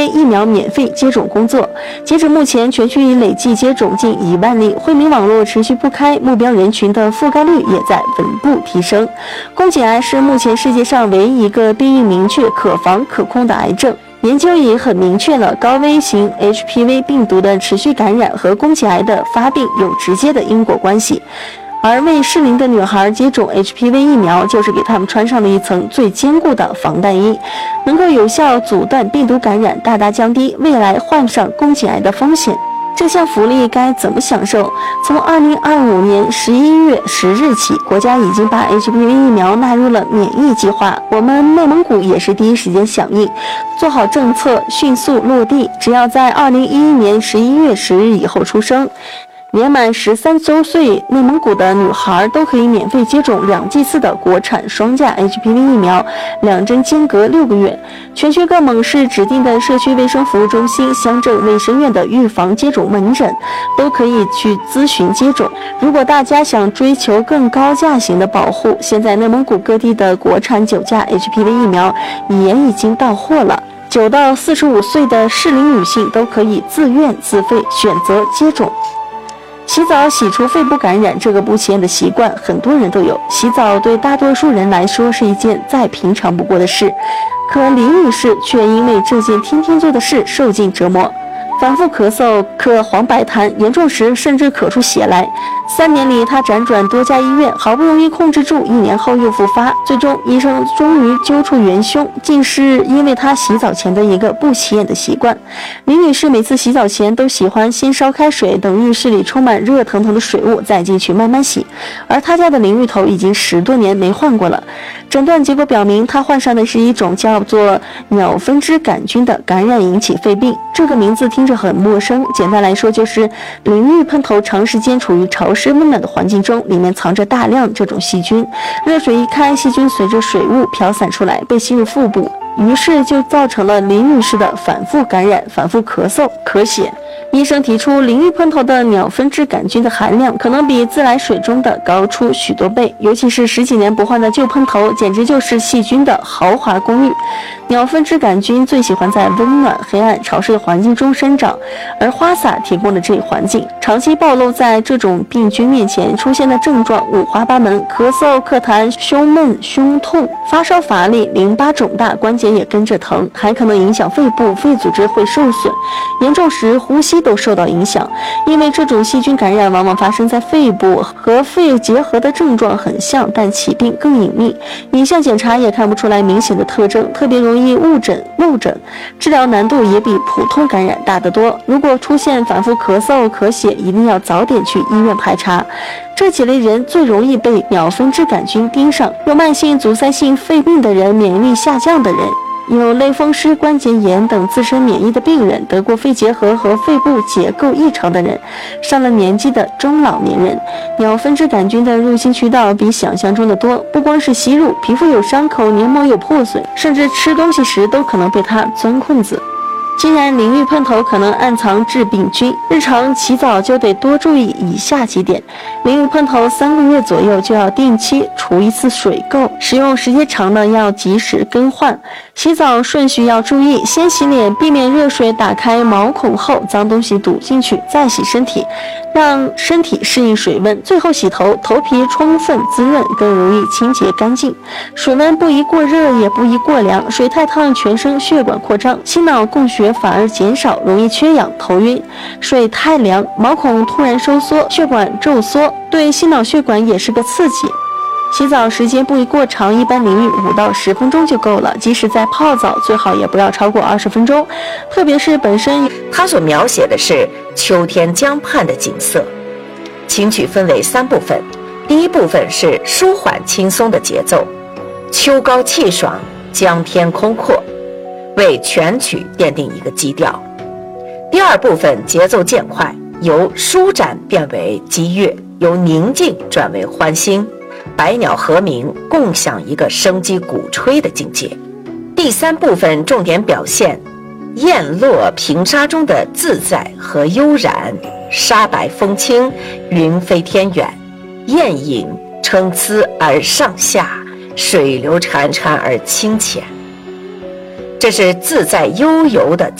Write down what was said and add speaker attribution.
Speaker 1: HPV 疫苗免费接种工作。截止目前，全区已累计接种近1万例，惠民网络持续铺开，目标人群的覆盖率也在稳步提升。宫颈癌是目前世界上唯一一个病因明确、可防可控的癌症。研究也很明确了高危型 HPV 病毒的持续感染和宫颈癌的发病有直接的因果关系。而为适龄的女孩接种 HPV 疫苗，就是给她们穿上了一层最坚固的防弹衣，能够有效阻断病毒感染，大大降低未来患上宫颈癌的风险。这项福利该怎么享受？从2025年11月10日起，国家已经把 HPV 疫苗纳入了免疫计划。我们内蒙古也是第一时间响应，做好政策，迅速落地。只要在2011年11月10日以后出生，年满13周岁内蒙古的女孩都可以免费接种2剂次的国产双价 HPV 疫苗，2针间隔6个月。全区各蒙市指定的社区卫生服务中心、乡镇卫生院的预防接种门诊都可以去咨询接种。如果大家想追求更高价型的保护，现在内蒙古各地的国产9价 HPV 疫苗也已经到货了。9到45岁的适龄女性都可以自愿自费选择接种。洗澡洗除肺部感染这个不起眼的习惯，很多人都有。洗澡对大多数人来说是一件再平常不过的事，可李女士却因为这件天天做的事受尽折磨。反复咳嗽，咳黄白痰，严重时甚至咳出血来。3年里，她辗转多家医院，好不容易控制住，1年后又复发。最终，医生终于揪出元凶，竟是因为她洗澡前的一个不起眼的习惯。李女士每次洗澡前都喜欢先烧开水，等浴室里充满热腾腾的水雾，再进去慢慢洗。而她家的淋浴头已经10多年没换过了。诊断结果表明，她患上的是一种叫做鸟分支杆菌的感染引起肺病。这个名字听着很陌生，简单来说就是淋浴喷头长时间处于潮湿温暖的环境中，里面藏着大量这种细菌。热水一开，细菌随着水雾飘散出来，被吸入腹部，于是就造成了李女士的反复感染、反复咳嗽、咳血。医生提出，淋浴喷头的鸟分支杆菌的含量可能比自来水中的高出许多倍，尤其是10几年不换的旧喷头，简直就是细菌的豪华公寓。鸟分支杆菌最喜欢在温暖、黑暗、潮湿的环境中生长，而花洒提供了这一环境。长期暴露在这种病菌面前，出现的症状五花八门：咳嗽、咳痰、胸闷、胸痛、发烧乏力、淋巴肿大，关节也跟着疼，还可能影响肺部，肺组织会受损，严重时呼吸都受到影响。因为这种细菌感染往往发生在肺部，和肺结核的症状很像，但起病更隐秘，影像检查也看不出来明显的特征，特别容易误诊漏诊，治疗难度也比普通感染大得多。如果出现反复咳嗽、咳血，一定要早点去医院排查。这几类人最容易被鸟分支杆菌盯上，有慢性阻塞性肺病的人，免疫力下降的人，有类风湿关节炎等自身免疫的病人，得过肺结核和肺部结构异常的人，上了年纪的中老年人。鸟分支杆菌的入侵渠道比想象中的多，不光是吸入，皮肤有伤口、黏膜有破损，甚至吃东西时都可能被它钻空子。既然淋浴喷头可能暗藏致病菌，日常洗澡就得多注意以下几点。淋浴喷头3个月左右就要定期除一次水垢，使用时间长了要及时更换。洗澡顺序要注意，先洗脸，避免热水打开毛孔后脏东西堵进去，再洗身体，让身体适应水温，最后洗头，头皮充分滋润，更容易清洁干净。水温不宜过热，也不宜过凉，水太烫全身血管扩张，心脑供血反而减少，容易缺氧头晕。水太凉，毛孔突然收缩，血管骤缩，对心脑血管也是个刺激。洗澡时间不宜过长，一般淋浴5到10分钟就够了，即使在泡澡最好也不要超过20分钟，特别是本身。
Speaker 2: 他所描写的是秋天江畔的景色。琴曲分为3部分，第一部分是舒缓轻松的节奏，秋高气爽，江天空阔，为全曲奠定一个基调。第二部分节奏渐快，由舒展变为激越，由宁静转为欢欣，百鸟和鸣，共享一个生机鼓吹的境界。第3部分重点表现燕落平沙中的自在和悠然，沙白风轻，云飞天远，雁影参差而上下，水流潺潺而清浅。这是自在悠游的